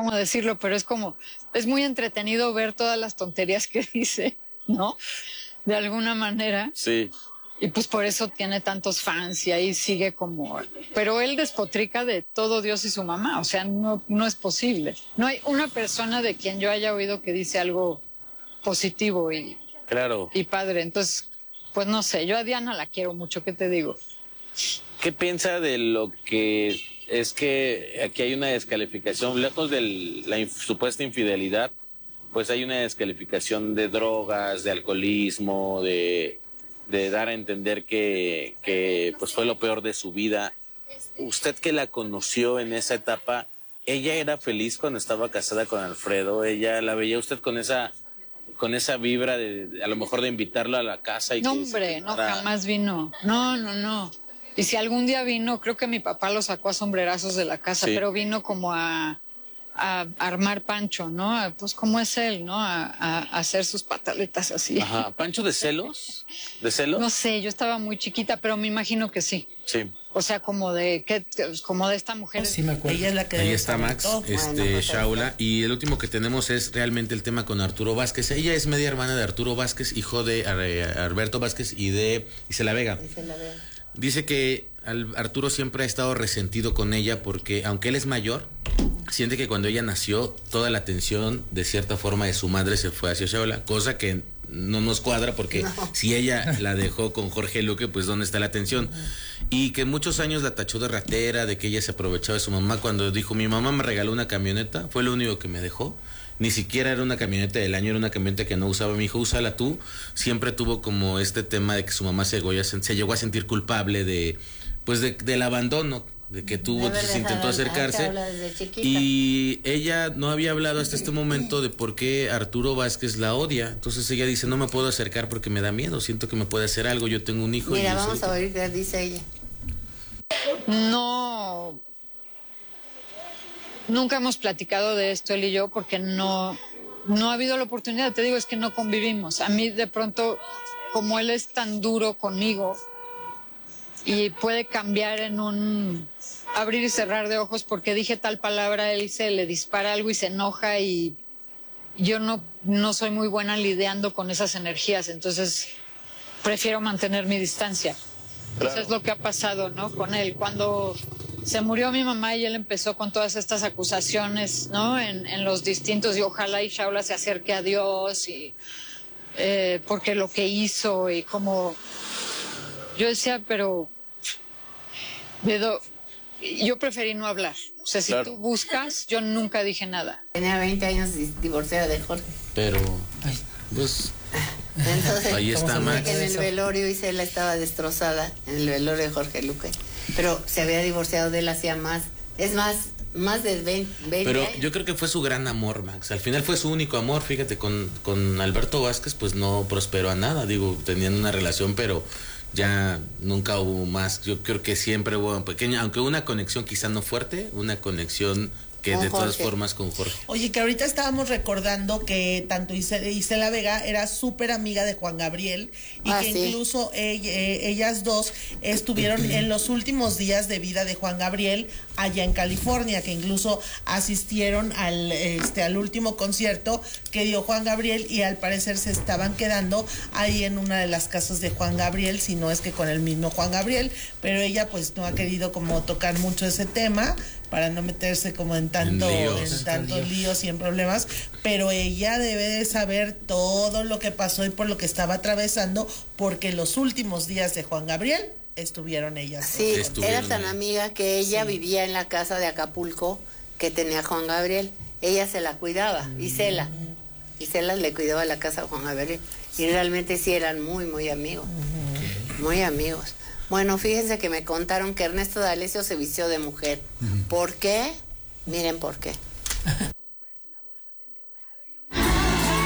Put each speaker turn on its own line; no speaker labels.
cómo decirlo, pero es muy entretenido ver todas las tonterías que dice, ¿no? De alguna manera.
Sí.
Y pues por eso tiene tantos fans y ahí sigue como... Pero él despotrica de todo Dios y su mamá, o sea, no es posible. No hay una persona de quien yo haya oído que dice algo positivo
Claro.
y padre. Entonces, pues no sé, yo a Diana la quiero mucho, ¿qué te digo?
¿Qué piensa de lo que es que aquí hay una descalificación, lejos de la supuesta infidelidad, pues hay una descalificación de drogas, de alcoholismo, de dar a entender que pues fue lo peor de su vida? Usted que la conoció en esa etapa, ¿ella era feliz cuando estaba casada con Alfredo? ¿Ella la veía usted con esa vibra de a lo mejor de invitarlo a la casa?
No, hombre, no, jamás vino. No. Y si algún día vino, creo que mi papá lo sacó a sombrerazos de la casa, sí. Pero vino como a armar Pancho, ¿no? Pues como es él, ¿no? A hacer sus pataletas así.
Ajá, ¿Pancho de celos? ¿De celos?
No sé, yo estaba muy chiquita, pero me imagino que sí.
Sí.
O sea, como de esta mujer.
Sí, me acuerdo.
Ella es la que
ahí está Max, Shaula. Y el último que tenemos es realmente el tema con Arturo Vázquez. Ella es media hermana de Arturo Vázquez, hijo de Alberto Vázquez y de Isela Vega. Dice que Arturo siempre ha estado resentido con ella porque, aunque él es mayor, siente que cuando ella nació, toda la atención, de cierta forma, de su madre se fue hacia Shaula, cosa que no nos cuadra porque si ella la dejó con Jorge Luque, pues ¿dónde está la atención? Y que muchos años la tachó de ratera, de que ella se aprovechaba de su mamá. Cuando dijo, mi mamá me regaló una camioneta, fue lo único que me dejó. Ni siquiera era una camioneta del año, era una camioneta que no usaba. Mi hijo, úsala tú. Siempre tuvo como este tema de que su mamá se llegó a sentir culpable del abandono, de que tuvo, entonces intentó acercarse. Y ella no había hablado hasta este momento de por qué Arturo Vázquez la odia. Entonces ella dice, no me puedo acercar porque me da miedo, siento que me puede hacer algo, yo tengo un hijo.
Mira, vamos a oír qué dice ella.
No, nunca hemos platicado de esto él y yo porque no ha habido la oportunidad. Te digo, es que no convivimos. A mí de pronto, como él es tan duro conmigo y puede cambiar en un abrir y cerrar de ojos porque dije tal palabra, él se le dispara algo y se enoja, y yo no soy muy buena lidiando con esas energías, entonces prefiero mantener mi distancia. Claro. Eso es lo que ha pasado, ¿no? Con él. Cuando se murió mi mamá y él empezó con todas estas acusaciones, ¿no? En los distintos, y ojalá y Shaula se acerque a Dios, y porque lo que hizo, y como yo decía, pero yo preferí no hablar. O sea, si tú buscas, yo nunca dije nada.
Tenía 20 años divorciada de Jorge.
Pero, pues...
Entonces,
ahí está Max.
En el velorio Isela estaba destrozada, en el velorio de Jorge Luque. Pero se había divorciado de él hacía más de 20
Pero
años.
yo creo que fue su gran amor, Max. Al final fue su único amor. Fíjate, con Alberto Vázquez pues no prosperó a nada. Digo, tenían una relación, pero ya nunca hubo más. Yo creo que siempre hubo pequeña, aunque una conexión quizá no fuerte, una conexión que de todas formas con Jorge.
Oye, que ahorita estábamos recordando que tanto Isela Vega era súper amiga de Juan Gabriel, y que incluso ellas dos estuvieron en los últimos días de vida de Juan Gabriel allá en California, que incluso asistieron al último concierto que dio Juan Gabriel, y al parecer se estaban quedando ahí en una de las casas de Juan Gabriel, si no es que con el mismo Juan Gabriel, pero ella pues no ha querido como tocar mucho ese tema para no meterse como en tantos líos y en problemas, pero ella debe de saber todo lo que pasó y por lo que estaba atravesando, porque los últimos días de Juan Gabriel estuvieron ellas.
Sí, era tan amiga que ella vivía en la casa de Acapulco que tenía Juan Gabriel. Ella se la cuidaba, Isela le cuidaba la casa a Juan Gabriel, y realmente sí eran muy, muy amigos, muy amigos. Bueno, fíjense que me contaron que Ernesto D'Alessio se vistió de mujer. ¿Por qué? Miren por qué.